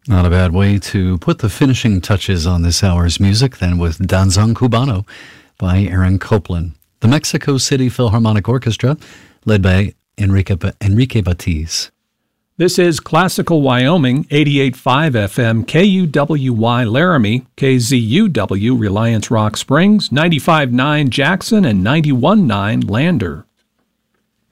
Not a bad way to put the finishing touches on this hour's music than with Danzón Cubano by Aaron Copland. The Mexico City Philharmonic Orchestra, led by Enrique Batiz. This is Classical Wyoming, 88.5 FM, KUWY Laramie, KZUW Reliance Rock Springs, 95.9 Jackson, and 91.9 Lander.